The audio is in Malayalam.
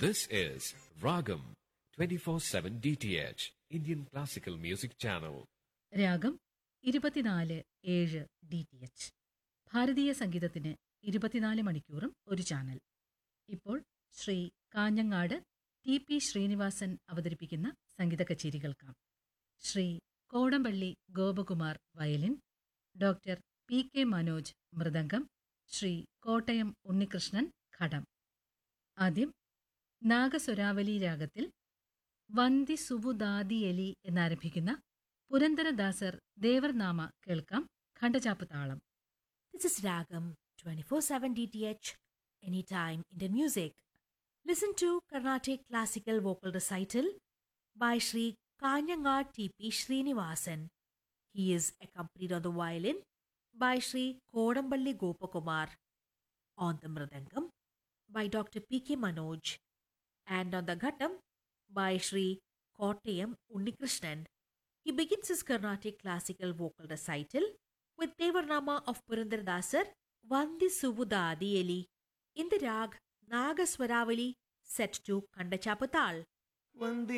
This is Ragam 24/7 DTH Indian Classical Music Channel. രാഗം 24/7 DTH. ഭാരതീയ സംഗീതത്തിന് 24 മണിക്കൂറും ഒരു ചാനൽ. ഇപ്പോൾ ശ്രീ കാഞ്ഞങ്ങാട് TP ശ്രീനിവാസൻ അവതരിപ്പിക്കുന്ന സംഗീത കച്ചേരി കേൾക്കാം. Shri Kodampally Gopakumar violin, doctor PK Manoj mridangam, Shri Kottayam Unnikrishnan ഘടം. ആദ്യം നാഗസ്വരാവലി രാഗത്തിൽ വന്ദി സുവുദാദിയലി എന്നാരംഭിക്കുന്ന പുരന്ദരദാസർ ദേവർനാമ കേൾക്കാം. ഖണ്ഡചാപ്പ് താളം. This is Ragam 24/7 DTH, anytime Indian music. Listen to Carnatic Classical Vocal Recital by Sri Kanyangad TP Srinivasan. He is accompanied on the violin by Sri Kodamballi Gopakumar, on the mridangam by Dr. PK Manoj, and on the ghattam by Sri Kottayam Unnikrishnan. He begins his Carnatic classical vocal recital with Devarnama of Purandaradasar Vandi Suvudadiyeli in the rag Nagaswaravali set to Khandachapatal.